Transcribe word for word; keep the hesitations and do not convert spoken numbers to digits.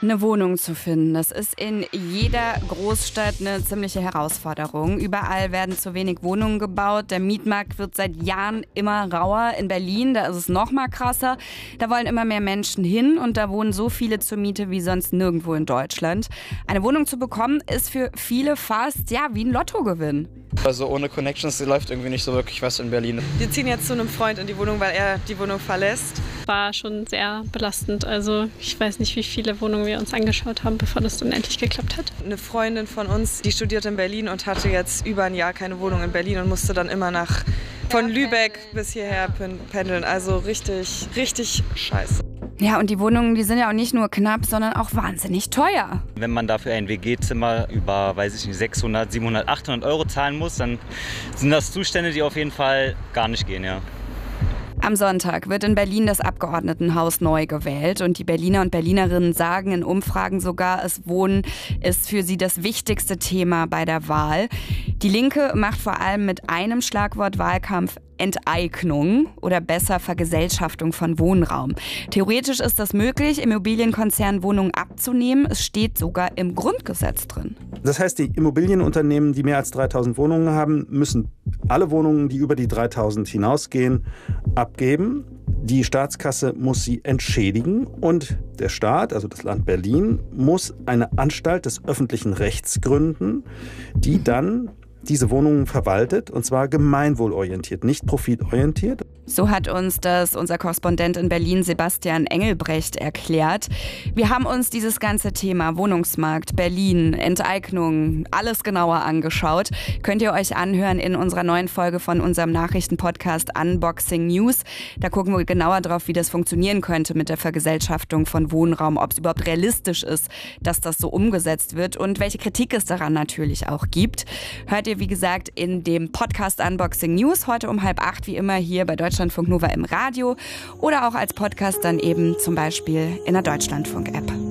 Eine Wohnung zu finden, das ist in jeder Großstadt eine ziemliche Herausforderung. Überall werden zu wenig Wohnungen gebaut. Der Mietmarkt wird seit Jahren immer rauer. In Berlin, da ist es noch mal krasser. Da wollen immer mehr Menschen hin und da wohnen so viele zur Miete wie sonst nirgendwo in Deutschland. Eine Wohnung zu bekommen, ist für viele fast ja wie ein Lottogewinn. Also ohne Connections läuft irgendwie nicht so wirklich was in Berlin. Wir ziehen jetzt zu einem Freund in die Wohnung, weil er die Wohnung verlässt. War schon sehr belastend. Also ich weiß nicht, wie viele Wohnungen wir uns angeschaut haben, bevor das dann endlich geklappt hat. Eine Freundin von uns, die studiert in Berlin und hatte jetzt über ein Jahr keine Wohnung in Berlin und musste dann immer nach von Lübeck bis hierher pendeln. Also richtig, richtig scheiße. Ja, und die Wohnungen, die sind ja auch nicht nur knapp, sondern auch wahnsinnig teuer. Wenn man dafür ein W G-Zimmer über, weiß ich nicht, sechshundert, siebenhundert, achthundert Euro zahlen muss, dann sind das Zustände, die auf jeden Fall gar nicht gehen, ja. Am Sonntag wird in Berlin das Abgeordnetenhaus neu gewählt und die Berliner und Berlinerinnen sagen in Umfragen sogar, es Wohnen ist für sie das wichtigste Thema bei der Wahl. Die Linke macht vor allem mit einem Schlagwort Wahlkampf Enteignung oder besser Vergesellschaftung von Wohnraum. Theoretisch ist das möglich, Immobilienkonzernen Wohnungen abzunehmen. Es steht sogar im Grundgesetz drin. Das heißt, die Immobilienunternehmen, die mehr als dreitausend Wohnungen haben, müssen alle Wohnungen, die über die dreitausend hinausgehen, abgeben. Die Staatskasse muss sie entschädigen und der Staat, also das Land Berlin, muss eine Anstalt des öffentlichen Rechts gründen, die dann diese Wohnungen verwaltet, und zwar gemeinwohlorientiert, nicht profitorientiert. So hat uns das unser Korrespondent in Berlin, Sebastian Engelbrecht, erklärt. Wir haben uns dieses ganze Thema Wohnungsmarkt, Berlin, Enteignung, alles genauer angeschaut. Könnt ihr euch anhören in unserer neuen Folge von unserem Nachrichtenpodcast Unboxing News. Da gucken wir genauer drauf, wie das funktionieren könnte mit der Vergesellschaftung von Wohnraum, ob es überhaupt realistisch ist, dass das so umgesetzt wird und welche Kritik es daran natürlich auch gibt. Hört ihr, wie gesagt, in dem Podcast Unboxing News heute um halb acht, wie immer hier bei Deutschlandfunk Nova im Radio oder auch als Podcast dann eben zum Beispiel in der Deutschlandfunk-App.